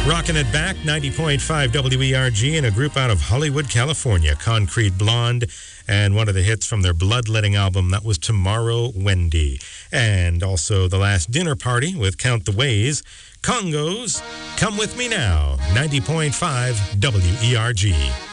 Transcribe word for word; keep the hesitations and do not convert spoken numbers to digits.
Rocking it back, ninety point five W E R G, and a group out of Hollywood, California, Concrete Blonde, and one of the hits from their Bloodletting album, that was Tomorrow Wendy. And also The Last Dinner Party with Count the Ways. Congos, Come With Me Now, ninety point five W E R G.